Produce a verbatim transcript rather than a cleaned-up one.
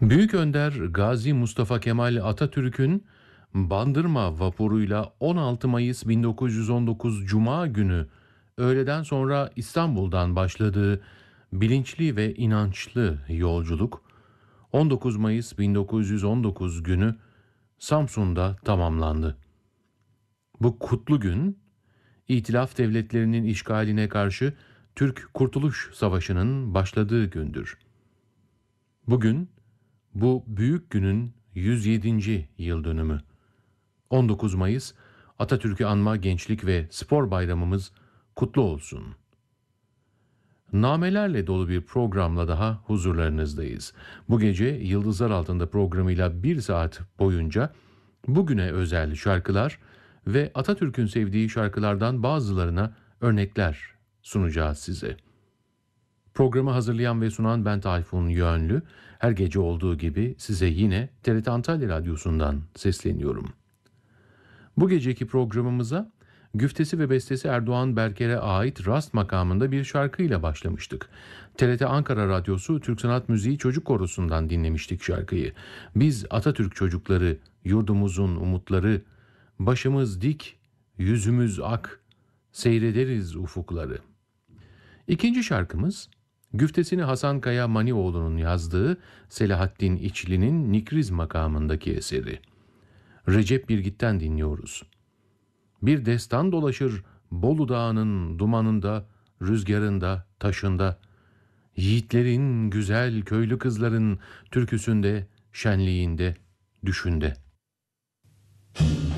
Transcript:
Büyük Önder Gazi Mustafa Kemal Atatürk'ün Bandırma vapuruyla on altı Mayıs bin dokuz yüz on dokuz Cuma günü öğleden sonra İstanbul'dan başladığı bilinçli ve inançlı yolculuk on dokuz Mayıs bin dokuz yüz on dokuz günü Samsun'da tamamlandı. Bu kutlu gün, İtilaf devletlerinin işgaline karşı Türk Kurtuluş Savaşı'nın başladığı gündür. Bugün, bu büyük günün yüz yedinci yıl dönümü. on dokuz Mayıs Atatürk'ü anma Gençlik ve Spor Bayramımız kutlu olsun. Namelerle dolu bir programla daha huzurlarınızdayız. Bu gece Yıldızlar Altında programıyla bir saat boyunca bugüne özel şarkılar ve Atatürk'ün sevdiği şarkılardan bazılarına örnekler sunacağız size. Programı hazırlayan ve sunan ben Tayfun Yönlü. Her gece olduğu gibi size yine T R T Antalya Radyosu'ndan sesleniyorum. Bu geceki programımıza güftesi ve bestesi Erdoğan Berker'e ait Rast makamında bir şarkıyla başlamıştık. T R T Ankara Radyosu Türk Sanat Müziği Çocuk Korosu'ndan dinlemiştik şarkıyı. Biz Atatürk çocukları, yurdumuzun umutları, başımız dik, yüzümüz ak, seyrederiz ufukları. İkinci şarkımız, güftesini Hasan Kaya Manioğlu'nun yazdığı Selahattin İçli'nin Nikriz makamındaki eseri. Recep Birgit'ten dinliyoruz. Bir destan dolaşır Bolu Dağı'nın dumanında, rüzgarında, taşında, yiğitlerin, güzel köylü kızların türküsünde, şenliğinde, düşünde.